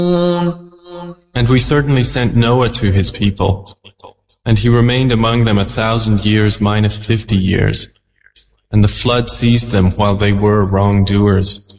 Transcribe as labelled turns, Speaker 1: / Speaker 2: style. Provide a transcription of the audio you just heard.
Speaker 1: And we certainly sent Noah to his people, and he remained among them 1,000 years minus 50 years, and the flood seized them while they were wrongdoers.